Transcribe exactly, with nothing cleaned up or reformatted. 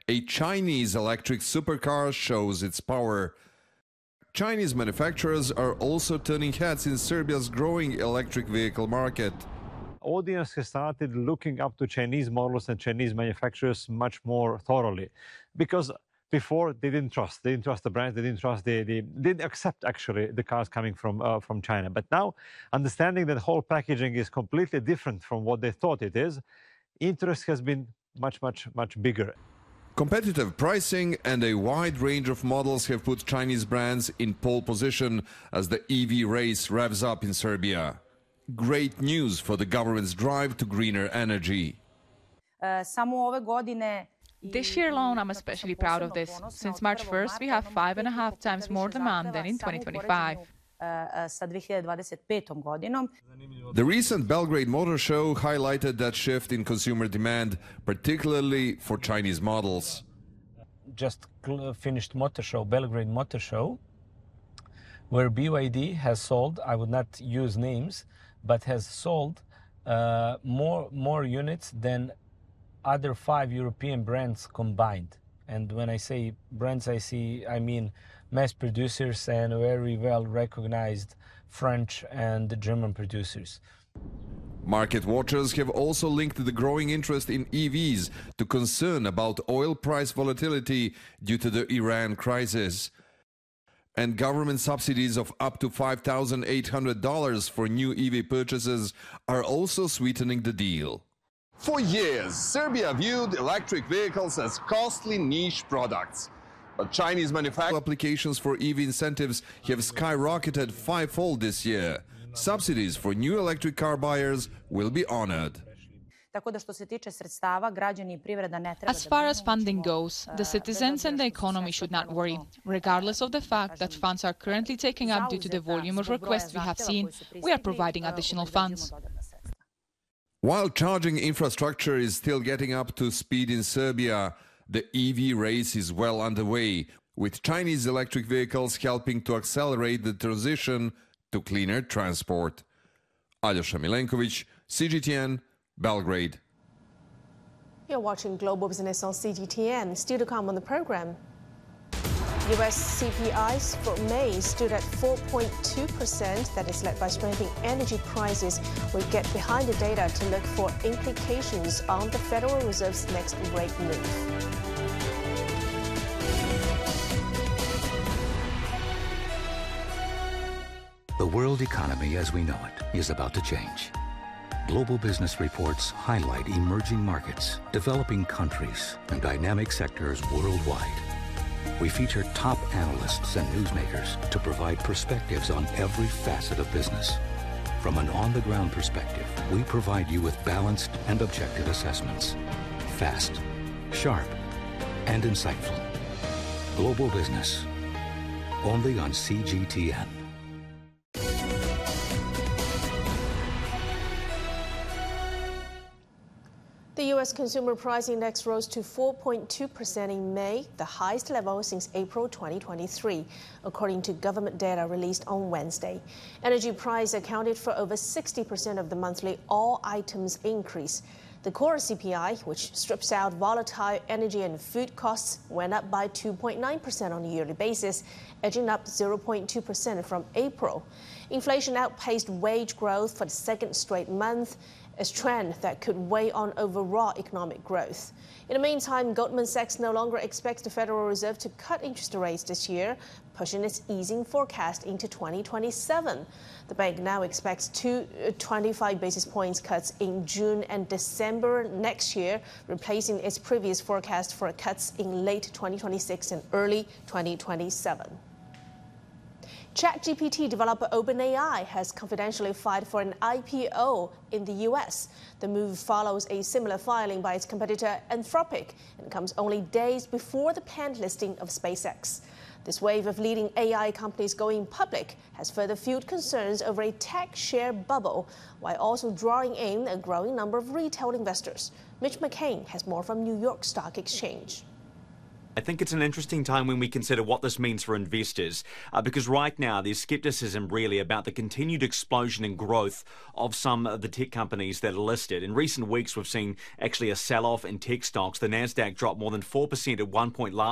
A Chinese electric supercar shows its power. Chinese manufacturers are also turning heads in Serbia's growing electric vehicle market. Audience has started looking up to Chinese models and Chinese manufacturers much more thoroughly, because before they didn't trust, they didn't trust the brands, they didn't trust, the, they didn't accept actually the cars coming from uh, from China. But now, understanding that the whole packaging is completely different from what they thought it is, interest has been much, much, much bigger. Competitive pricing and a wide range of models have put Chinese brands in pole position as the E V race revs up in Serbia. Great news for the government's drive to greener energy. This year alone, I'm especially proud of this. Since March first, we have five and a half times more demand than in twenty twenty-five. The recent Belgrade Motor Show highlighted that shift in consumer demand, particularly for Chinese models. Just finished Motor Show, Belgrade Motor Show, where B Y D has sold, I would not use names, but has sold uh, more, more units than other five European brands combined. And when I say brands, I see, I mean mass producers and very well recognized French and German producers. Market watchers have also linked the growing interest in E Vs to concern about oil price volatility due to the Iran crisis. And government subsidies of up to five thousand eight hundred dollars for new E V purchases are also sweetening the deal. For years, Serbia viewed electric vehicles as costly niche products. But Chinese manufacturing applications for E V incentives have skyrocketed fivefold this year. Subsidies for new electric car buyers will be honored. As far as funding goes, the citizens and the economy should not worry, regardless of the fact that funds are currently taken up due to the volume of requests we have seen. We are providing additional funds. While charging infrastructure is still getting up to speed in Serbia, the E V race is well underway, with Chinese electric vehicles helping to accelerate the transition to cleaner transport. Aljoša Milenković, C G T N, Belgrade. You're watching Global Business on C G T N. Still to come on the program. U S C P Is for May stood at four point two percent. That is led by strengthening energy prices. We'll get behind the data to look for implications on the Federal Reserve's next rate move. The world economy as we know it is about to change. Global business reports highlight emerging markets, developing countries, and dynamic sectors worldwide. We feature top analysts and newsmakers to provide perspectives on every facet of business. From an on-the-ground perspective, we provide you with balanced and objective assessments. Fast, sharp, and insightful. Global Business, only on C G T N. The U S Consumer Price Index rose to four point two percent in May, the highest level since April twenty twenty-three, according to government data released on Wednesday. Energy price accounted for over sixty percent of the monthly all items increase. The core C P I, which strips out volatile energy and food costs, went up by two point nine percent on a yearly basis, edging up zero point two percent from April. Inflation outpaced wage growth for the second straight month, a trend that could weigh on overall economic growth. In the meantime, Goldman Sachs no longer expects the Federal Reserve to cut interest rates this year, pushing its easing forecast into twenty twenty-seven. The bank now expects two twenty-five basis points cuts in June and December next year, replacing its previous forecast for cuts in late twenty twenty-six and early twenty twenty-seven. ChatGPT developer OpenAI has confidentially filed for an I P O in the U S. The move follows a similar filing by its competitor Anthropic and comes only days before the planned listing of SpaceX. This wave of leading A I companies going public has further fueled concerns over a tech share bubble, while also drawing in a growing number of retail investors. Mitch McCain has more from New York Stock Exchange. I think it's an interesting time when we consider what this means for investors, uh, because right now there's scepticism really about the continued explosion in growth of some of the tech companies that are listed. In recent weeks, we've seen actually a sell-off in tech stocks. The Nasdaq dropped more than four percent at one point last